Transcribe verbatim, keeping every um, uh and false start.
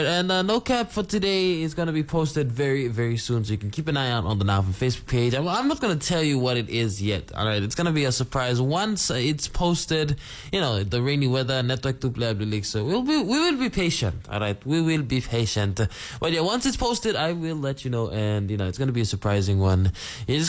And uh, no cap for today is going to be posted very, very soon. So you can keep an eye out on the Now From Facebook page. I'm, I'm not going to tell you what it is yet. All right. It's going to be a surprise. Once uh, it's posted, you know, the rainy weather, network to play league. So we'll be, we will be patient. All right. We will be patient. But yeah, once it's posted, I will let you know. And, you know, it's going to be a surprising one. You just